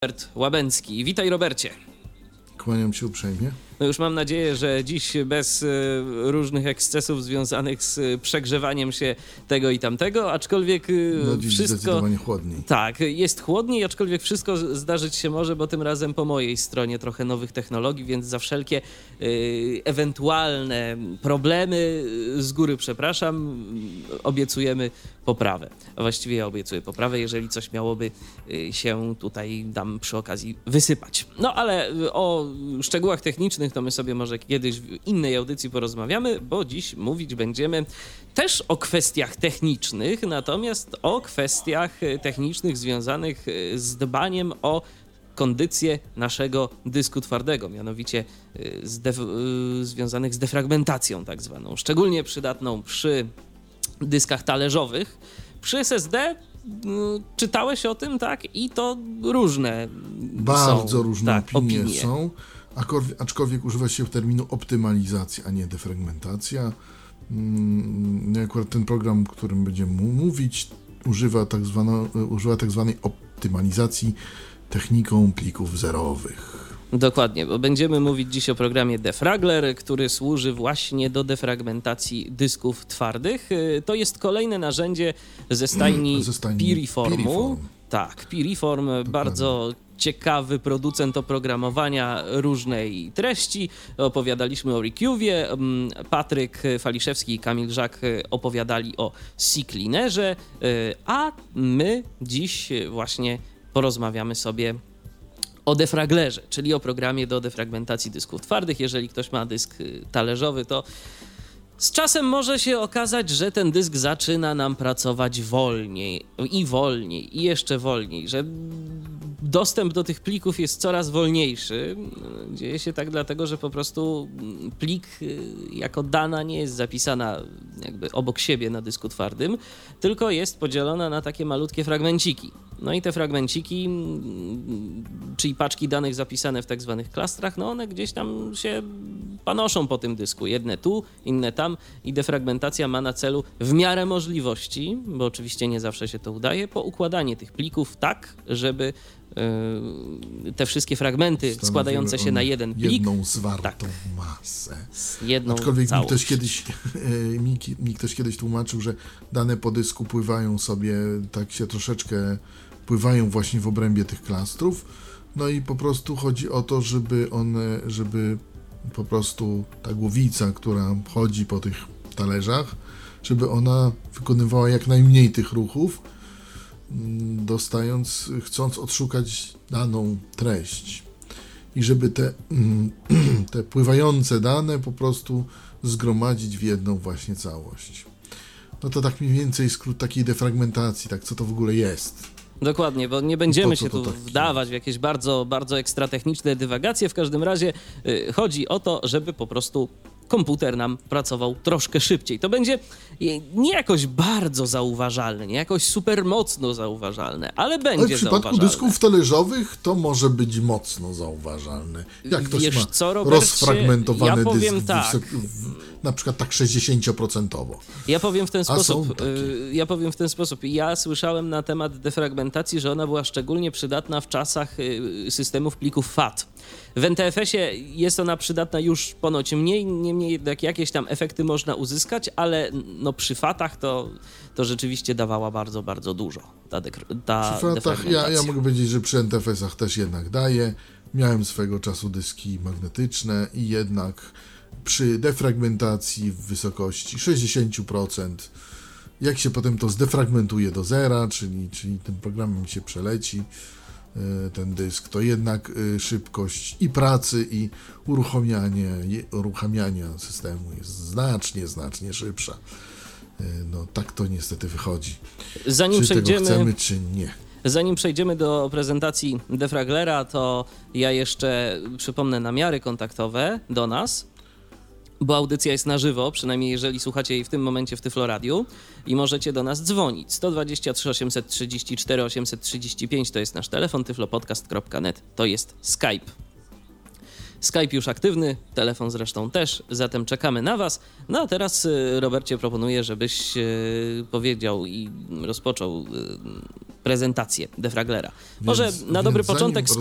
Robert Łabęcki. Witaj, Robercie. Kłaniam się uprzejmie. No już mam nadzieję, że dziś bez różnych ekscesów związanych z przegrzewaniem się tego i tamtego, aczkolwiek no dziś wszystko... zdecydowanie chłodniej. Tak, jest chłodniej, aczkolwiek wszystko zdarzyć się może, bo tym razem po mojej stronie trochę nowych technologii, więc za wszelkie ewentualne problemy z góry przepraszam, obiecujemy poprawę. A właściwie ja obiecuję poprawę, jeżeli coś miałoby się tutaj nam przy okazji wysypać. No ale o szczegółach technicznych to my sobie może kiedyś w innej audycji porozmawiamy, bo dziś mówić będziemy też o kwestiach technicznych, natomiast o kwestiach technicznych związanych z dbaniem o kondycję naszego dysku twardego, mianowicie związanych z defragmentacją tak zwaną, szczególnie przydatną przy dyskach talerzowych. Przy SSD czytałeś o tym, tak? I to różne Bardzo są, różne tak, opinie są, aczkolwiek używa się terminu optymalizacja, a nie defragmentacja. Akurat ten program, o którym będziemy mówić, używa tak zwanej optymalizacji techniką plików zerowych. Dokładnie, bo będziemy mówić dziś o programie Defragler, który służy właśnie do defragmentacji dysków twardych. To jest kolejne narzędzie ze stajni Piriformu. Tak, Piriform, bardzo ciekawy producent oprogramowania różnej treści. Opowiadaliśmy o Recue'ie, Patryk Faliszewski i Kamil Żak opowiadali o CCleanerze, a my dziś właśnie porozmawiamy sobie o defraglerze, czyli o programie do defragmentacji dysków twardych. Jeżeli ktoś ma dysk talerzowy, to z czasem może się okazać, że ten dysk zaczyna nam pracować wolniej i jeszcze wolniej, że dostęp do tych plików jest coraz wolniejszy. Dzieje się tak dlatego, że po prostu plik jako dana nie jest zapisana jakby obok siebie na dysku twardym, tylko jest podzielona na takie malutkie fragmenciki. No i te fragmenciki, czyli paczki danych zapisane w tak zwanych klastrach, no one gdzieś tam się panoszą po tym dysku. Jedne tu, inne tam i defragmentacja ma na celu w miarę możliwości, bo oczywiście nie zawsze się to udaje, poukładanie tych plików tak, żeby te wszystkie fragmenty składające się na jeden plik... Jedną zwartą masę. Jedną Aczkolwiek całość. mi ktoś kiedyś tłumaczył, że dane po dysku pływają sobie, tak się troszeczkę pływają właśnie w obrębie tych klastrów. No i po prostu chodzi o to, żeby po prostu ta głowica, która chodzi po tych talerzach, żeby ona wykonywała jak najmniej tych ruchów, chcąc odszukać daną treść i żeby te pływające dane po prostu zgromadzić w jedną właśnie całość. No to tak mniej więcej skrót takiej defragmentacji, tak co to w ogóle jest. Dokładnie, bo nie będziemy się tu wdawać w jakieś bardzo, bardzo ekstratechniczne dywagacje. W każdym razie chodzi o to, żeby po prostu komputer nam pracował troszkę szybciej. To będzie nie jakoś bardzo zauważalne, nie jakoś super mocno zauważalne, ale będzie zauważalne. Ale w przypadku dysków talerzowych to może być mocno zauważalne. Jak ktoś ma rozfragmentowany dysk, na przykład tak 60%. Ja powiem w ten sposób. Ja słyszałem na temat defragmentacji, że ona była szczególnie przydatna w czasach systemów plików FAT. W NTFS-ie jest ona przydatna już ponoć mniej, niemniej jednak jakieś tam efekty można uzyskać, ale no przy FAT-ach to rzeczywiście dawała bardzo, bardzo dużo ta przy FAT-ach ja mogę powiedzieć, że przy NTFS-ach też jednak daje. Miałem swego czasu dyski magnetyczne i jednak przy defragmentacji w wysokości 60%, jak się potem to zdefragmentuje do zera, czyli tym programem się przeleci ten dysk, to jednak szybkość i pracy, i uruchamiania systemu jest znacznie szybsza. No tak to niestety wychodzi. Czy tego chcemy, czy nie. Zanim przejdziemy do prezentacji Defraglera, to ja jeszcze przypomnę namiary kontaktowe do nas, bo audycja jest na żywo, przynajmniej jeżeli słuchacie jej w tym momencie w Tyflo Radiu i możecie do nas dzwonić. 123 834 835 to jest nasz telefon, tyflopodcast.net to jest Skype. Skype już aktywny, telefon zresztą też, zatem czekamy na was. No a teraz, Robercie, proponuję, żebyś powiedział i rozpoczął prezentację Defraglera. Może na dobry początek